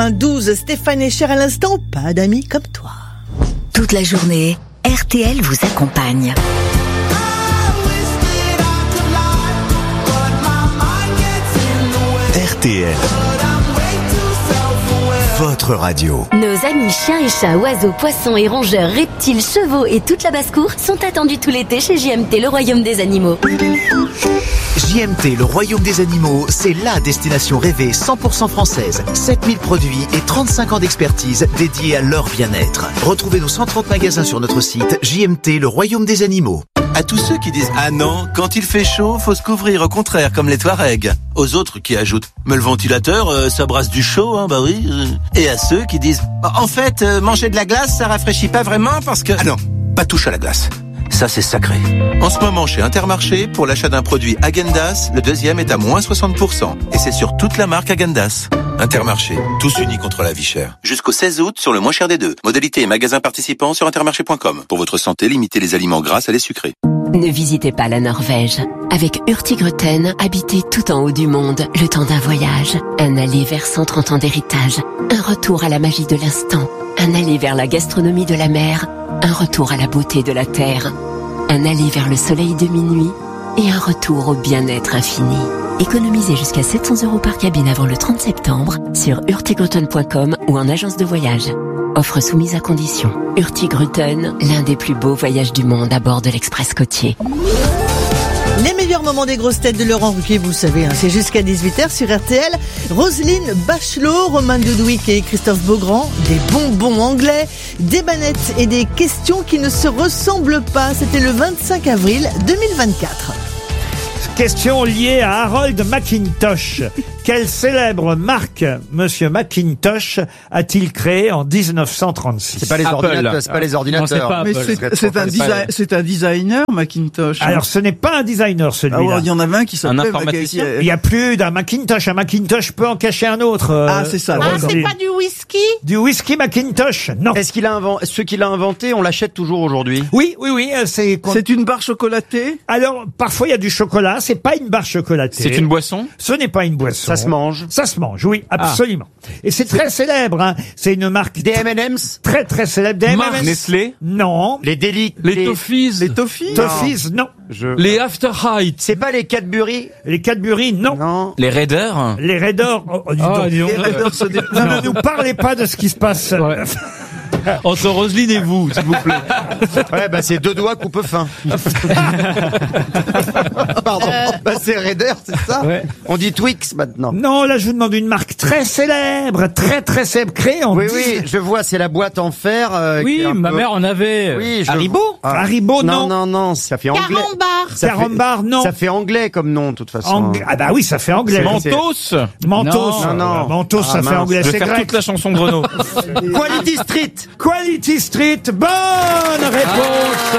12, Stéphane Echer à l'instant, pas d'amis comme toi. Toute la journée, RTL vous accompagne. RTL, votre radio. Nos amis chiens et chats, oiseaux, poissons et rongeurs, reptiles, chevaux et toute la basse-cour sont attendus tout l'été chez JMT, le royaume des animaux. JMT, le royaume des animaux, c'est la destination rêvée 100% française. 7000 produits et 35 ans d'expertise dédiés à leur bien-être. Retrouvez nos 130 magasins sur notre site JMT, le royaume des animaux. À tous ceux qui disent « Ah non, quand il fait chaud, faut se couvrir, au contraire, comme les Touaregs ». Aux autres qui ajoutent « Mais le ventilateur, ça brasse du chaud, hein, bah oui ». Et à ceux qui disent « En fait, manger de la glace, ça rafraîchit pas vraiment parce que… » Ah non, pas touche à la glace. Ça, c'est sacré. En ce moment, chez Intermarché, pour l'achat d'un produit Häagen-Dazs, le deuxième est à moins 60%. Et c'est sur toute la marque Häagen-Dazs. Intermarché, tous unis contre la vie chère. Jusqu'au 16 août, sur le moins cher des deux. Modalité et magasins participants sur intermarché.com. Pour votre santé, limitez les aliments gras à les sucrés. Ne visitez pas la Norvège. Avec Hurtigruten, habitez tout en haut du monde, le temps d'un voyage. Un aller vers 130 ans d'héritage. Un retour à la magie de l'instant. Un aller vers la gastronomie de la mer. Un retour à la beauté de la terre. Un aller vers le soleil de minuit. Et un retour au bien-être infini. Économisez jusqu'à 700 € par cabine avant le 30 septembre sur hurtigruten.com ou en agence de voyage. Offre soumise à condition. Hurtigruten, l'un des plus beaux voyages du monde à bord de l'Express côtier. Les meilleurs moments des grosses têtes de Laurent Ruquier, vous le savez, c'est jusqu'à 18h sur RTL. Roselyne Bachelot, Romain Dudwick et Christophe Beaugrand, des bonbons anglais, des manettes et des questions qui ne se ressemblent pas. C'était le 25 avril 2024. Question liée à Harold Mackintosh. Quelle célèbre marque Monsieur Mackintosh a-t-il créé en 1936? C'est pas les ordinateurs. C'est pas les ordinateurs. Non, c'est pas Apple. Mais c'est un designer, Macintosh. Alors, ce n'est pas un designer, celui-là. Ah ouais, il y en avait un qui s'appelait... Un informaticien. Il n'y a plus d'un Macintosh. Un Macintosh peut en cacher un autre. Ah, c'est ça. C'est pas du whisky? Du whisky Macintosh? Non. Est-ce qu'il a ceux qu'il a inventé, on l'achète toujours aujourd'hui? Oui, C'est une barre chocolatée? Alors, parfois, il y a du chocolat. C'est pas une barre chocolatée. C'est une boisson? Ce n'est pas une boisson. Ça se mange? Ça se mange, oui, absolument. Et c'est très célèbre, hein. C'est une marque... Des M&M's? Très, très célèbre. Des M&M's. Nestlé? Non. Les Delic? Les Toffees? Les Toffees? Toffees, non. Les After Heights? C'est pas les Cadbury? Les Cadbury, non. Non. Les Raiders? Les Raiders, dis donc. dis donc. Les Raiders se déplacent. Ne nous parlez pas de ce qui se passe. Ouais. Entre Roselyne et vous, s'il vous plaît. Ouais, bah c'est deux doigts coupe fin. Pardon. Bah c'est Raider, c'est ça? Ouais. On dit Twix maintenant. Non, là je vous demande une marque très célèbre, très célèbre, créée en... Oui, je vois, c'est la boîte en fer. Oui, ma mère en avait. Oui, Haribo? Haribo, non. Non, ça fait anglais. Carambar. Non. Ça fait anglais comme nom, de toute façon. Ah bah oui, ça fait anglais. Mentos? Mentos. Non. Mentos, ça fait anglais. Je vais C'est faire grec. toute la chanson de Renaud. Quality Street. Quality Street, bonne réponse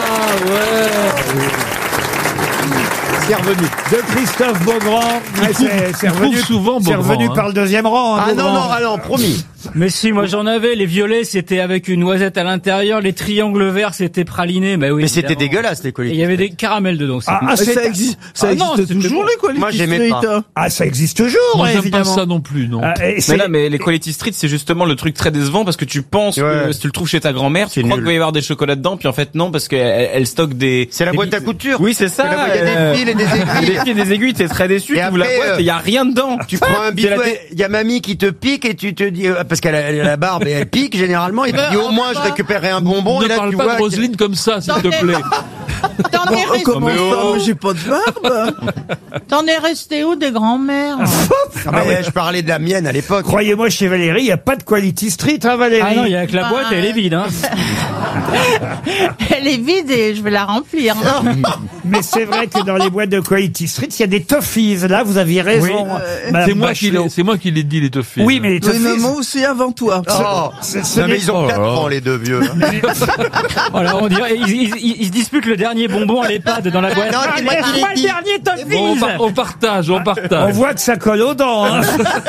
C'est revenu. de Christophe Beaugrand. C'est revenu souvent C'est Beaugrand, revenu hein. par le deuxième rang. Hein, Ah Beaugrand. non, promis. Mais si, moi j'en avais. Les violets, c'était avec une noisette à l'intérieur. Les triangles verts, c'était praliné. Mais oui. Mais c'était évidemment. dégueulasse, les Et Quality il y avait des caramels dedans. Ça existe non, c'est toujours, les Quality Moi, j'aimais Street. pas. Ah, ça existe toujours, Moi, j'aime évidemment. pas ça non plus, non. Mais les Quality Street, c'est justement le truc très décevant parce que tu penses que si tu le trouves chez ta grand-mère, tu crois qu'il va y avoir des chocolats dedans, puis en fait non, parce qu'elle stocke des... C'est la boîte à couture. Oui, c'est ça. Il y a des fils et des aiguilles. Des fils et des aiguilles, t'es très déçu, Et tu ouvres la après, boîte et il y a rien dedans. Tu prends un bidon, il y a mamie qui te pique et tu te dis, parce qu'elle a la barbe et elle pique généralement, et tu dis au moins je récupérerai un bonbon. Ne et là, parle tu pas vois de Roselyne comme ça, s'il te plaît. Comment ça? Mais j'ai pas de barbe. T'en es resté où des grands-mères? Je parlais de la mienne à l'époque. croyez-moi, chez Valérie, il n'y a pas de Quality Street, hein, Valérie. Ah non, il y a que la boîte et elle est vide, hein. Elle est vide et je vais la remplir. Mais c'est vrai que dans les boîtes de Quality Street, il y a des toffees. Là, vous aviez raison. Madame C'est moi qui l'ai dit, les Toffees. Oui, mais les Oui, toffees... mais moi aussi avant toi. ce Non, mais n'est- ils ont 4 ans, les deux vieux. Voilà, on dirait, ils se disputent le dernier. dernier bonbon à l'EHPAD dans la boîte. Non, c'est moi qui l'ai Laisse-moi le dit. dernier Toffees. Bon, on partage. On voit que ça colle aux dents. Hein.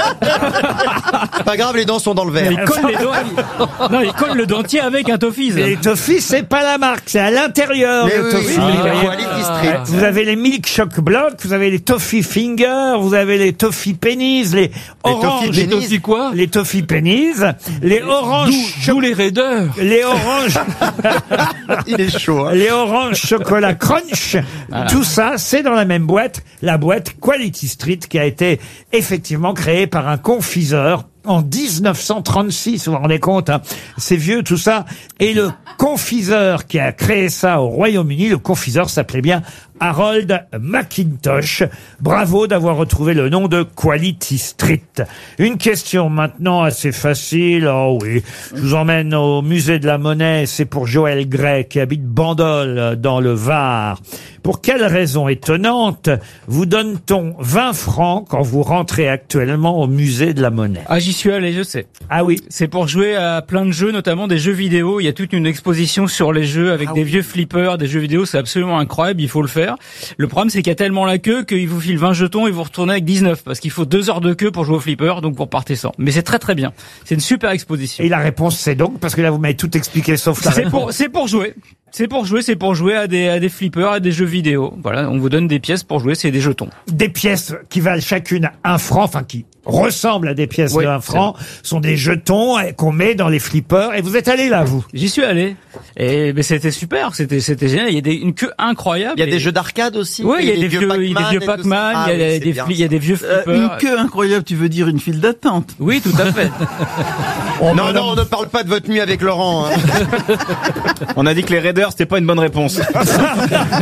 Pas grave, les dents sont dans le verre. Il colle les dents. Non, il colle le dentier avec un Toffees. Mais les Toffees, c'est pas la marque, c'est à l'intérieur. Mais le oui, Toffee. oui, Vous voyez. Quality Street. Vous avez les Milk Choc Block, vous avez les Toffee Finger, vous avez les Toffee Pennies, les oranges, Toffee Pennies. quoi? les Toffee Pennies, les oranges, D'où les raideurs. les oranges, Il est chaud, hein. les oranges chocolat crunch. Tout ça, c'est dans la même boîte, la boîte Quality Street qui a été effectivement créée par un confiseur en 1936, vous vous rendez compte, hein, c'est vieux tout ça. Et le confiseur qui a créé ça au Royaume-Uni, le confiseur s'appelait bien Harold McIntosh. Bravo d'avoir retrouvé le nom de Quality Street. Une question maintenant assez facile. Oh oui, je vous emmène au musée de la Monnaie. C'est pour Joël Gray qui habite Bandol dans le Var. Pour quelle raison étonnante vous donne-t-on 20 francs quand vous rentrez actuellement au musée de la Monnaie? Ah, j'y suis allé, je sais. Ah oui. C'est pour jouer à plein de jeux, notamment des jeux vidéo. Il y a toute une exposition sur les jeux avec des vieux flippers, des jeux vidéo. C'est absolument incroyable, il faut le faire. Le problème, c'est qu'il y a tellement la queue qu'il vous file 20 jetons et vous retournez avec 19 parce qu'il faut 2 heures de queue pour jouer au flipper, donc vous repartez sans. Mais c'est très très bien. C'est une super exposition. Et la réponse, c'est donc, parce que là, vous m'avez tout expliqué sauf la réponse. C'est pour jouer. C'est pour jouer à des flippers, à des jeux vidéo. Voilà, on vous donne des pièces pour jouer, c'est des jetons. Des pièces qui valent chacune 1 franc, enfin qui ressemblent à des pièces de 1 franc, sont des jetons qu'on met dans les flippers. Et vous êtes allé là, vous? J'y suis allé. Et ben c'était super, c'était génial. Il y a une queue incroyable. Il y a des jeux d'arcade aussi. Oui, il y a des vieux Pac-Man, il y a des vieux flippers. Une queue incroyable, tu veux dire une file d'attente? Oui, tout à fait. Non, on ne parle pas de votre nuit avec Laurent. Hein. On a dit que les raideurs, c'était pas une bonne réponse.